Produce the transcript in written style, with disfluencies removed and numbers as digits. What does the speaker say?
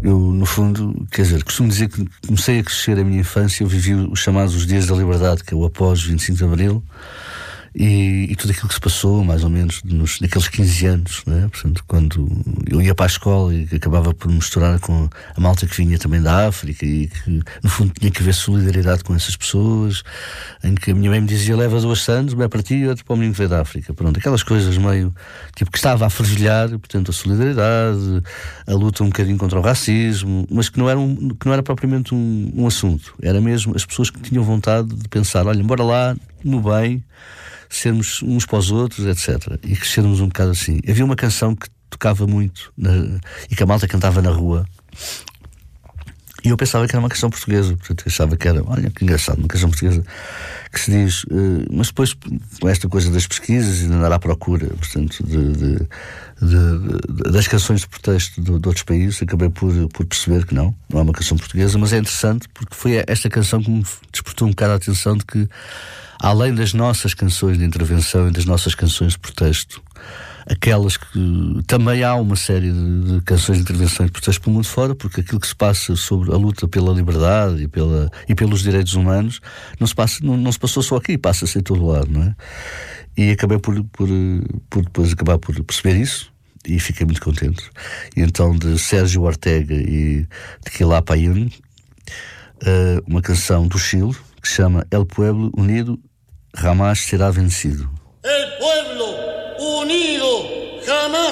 Eu, no fundo, quer dizer, costumo dizer que comecei a crescer a minha infância, eu vivi os chamados os Dias da Liberdade, que é o após 25 de Abril, e tudo aquilo que se passou, mais ou menos, naqueles 15 anos, né? Portanto, quando eu ia para a escola e acabava por misturar com a malta que vinha também da África e que, no fundo, tinha que haver solidariedade com essas pessoas, em que a minha mãe me dizia: leva 2 sandes, um é para ti e outro para o menino que veio da África. Pronto, aquelas coisas meio, tipo, que estava a fervilhar, portanto, a solidariedade, a luta um bocadinho contra o racismo, mas que não era propriamente um assunto. Era mesmo as pessoas que tinham vontade de pensar: olha, bora lá, no bem, sermos uns para os outros, etc. E crescermos um bocado assim. Havia uma canção que tocava muito e que a malta cantava na rua, e eu pensava que era uma canção portuguesa. Portanto, eu achava que era, olha, que engraçado, uma canção portuguesa que se diz, mas depois, com esta coisa das pesquisas e de andar à procura, portanto, das canções de protesto de outros países, acabei por perceber que não é uma canção portuguesa. Mas é interessante porque foi esta canção que me despertou um bocado a atenção de que, além das nossas canções de intervenção e das nossas canções de protesto, aquelas que também há uma série de canções de intervenção e de protesto pelo mundo fora, porque aquilo que se passa sobre a luta pela liberdade e pelos direitos humanos não se passou só aqui, passa-se em todo lado, não é? E acabei por depois acabar por perceber isso e fiquei muito contente. E então, de Sérgio Ortega e de Quilapa Ayun, uma canção do Chile que se chama El Pueblo Unido Jamás Será Vencido. El pueblo unido jamás